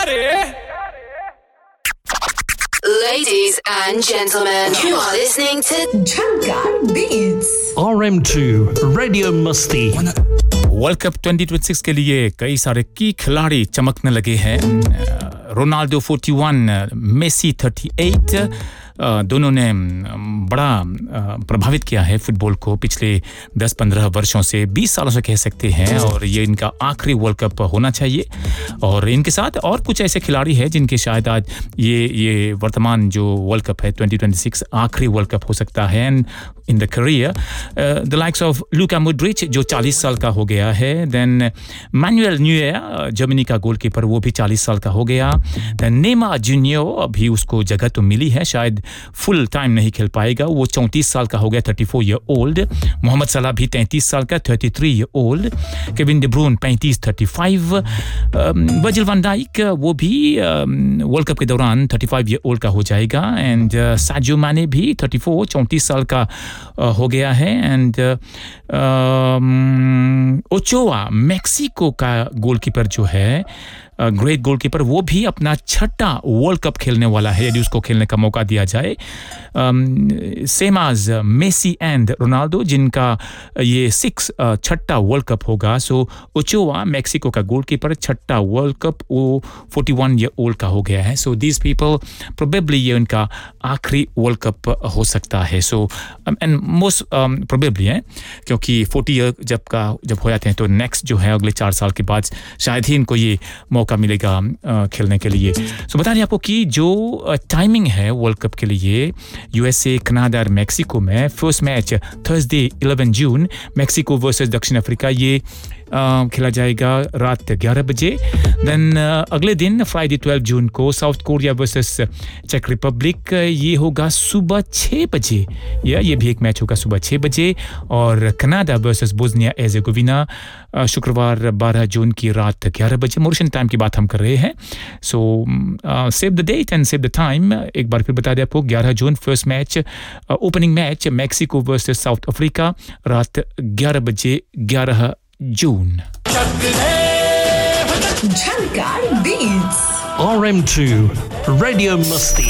Ladies and gentlemen, you are listening to Jhankar Beats. RM2 Radio Masti. World cup 2026 के लिए कई सारे की खिलाड़ी चमकने लगे हैं रोनाल्डो 41 मेसी 38 दोनों ने बड़ा प्रभावित किया है फुटबॉल को पिछले 10-15 वर्षों से 20 सालों से कह सकते हैं और ये इनका आखिरी वर्ल्ड कप होना चाहिए और इनके साथ और कुछ ऐसे खिलाड़ी हैं जिनके शायद आज ये वर्तमान जो वर्ल्ड कप है 2026 आखिरी वर्ल्ड कप हो सकता है and in the career the likes of Luka Modric जो 40 साल का हो गया है then Manuel Neuer जर्मनी का गोलकीपर वो भी 40 साल का हो गया then Neymar Junior अभी उसको जगह तो मिली है शायद फुल टाइम नहीं खेल पाएगा वो 34 साल का हो गया 34 year old मोहम्मद सलाह भी 33 साल का 33 year old Kevin De ब्रून 35 35 Virgil van Dyke वो भी वर्ल्ड कप के दौरान 35 year old का हो जाएगा एंड साडियो माने भी 34 साल का हो गया है एंड ओचोआ मेक्सिको का गोलकीपर जो है ग्रेट गोलकीपर वो भी अपना छठा वर्ल्ड कप खेलने वाला है यदि उसको खेलने का मौका दिया जाए same as Messi and Ronaldo जिनका ये छठा वर्ल्ड कप होगा सो ओचोआ मेक्सिको का गोलकीपर छठा वर्ल्ड कप वो 41 year old का हो गया है सो दीस पीपल प्रोबेबली ये उनका आखिरी वर्ल्ड कप हो सकता है सो एंड मोस्ट प्रोबेबली है क्योंकि 40 year जब हो जाते हैं तो नेक्स्ट जो है अगले 4 साल के बाद शायद ही इनको ये मौका मिलेगा खेलने के लिए सो बता दें आपको कि जो टाइमिंग है वर्ल्ड कप के लिए यूएसए कनाडा और मेक्सिको में फर्स्ट मैच थर्सडे 11 जून मेक्सिको वर्सेस दक्षिण अफ्रीका ये खेला जाएगा रात 11 बजे देन अगले दिन फ्राइडे 12 जून को south Korea versus check Republic ये होगा सुबह 6 बजे ये भी एक मैच होगा सुबह 6 बजे और कनाडा वर्सेस बोस्निया एर्जेगोविना शुक्रवार 12 जून की रात 11 बजे मॉरिशन टाइम की बात हम कर रहे हैं सो save the date and save the time एक बार फिर बता दें आपको 11 June first match opening match Mexico versus south Africa रात 11 बजे 11 जून Jhankar Beats. RM2 Radio Masti.